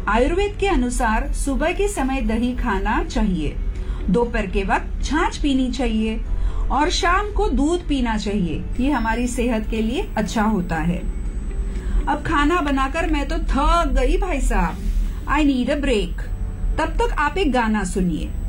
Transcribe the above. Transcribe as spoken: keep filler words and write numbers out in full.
आयुर्वेद के अनुसार सुबह के समय दही खाना चाहिए, दोपहर के वक्त छाछ पीनी चाहिए और शाम को दूध पीना चाहिए। ये हमारी सेहत के लिए अच्छा होता है। अब खाना बनाकर मैं तो थक गई भाई साहब, आई नीड अ ब्रेक। तब तक आप एक गाना सुनिए।